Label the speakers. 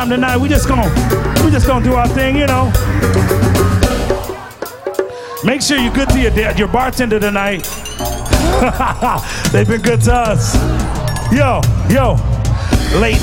Speaker 1: tonight. We just gonna do our thing, you know. Make sure you're good to your bartender tonight. They've been good to us. Yo, late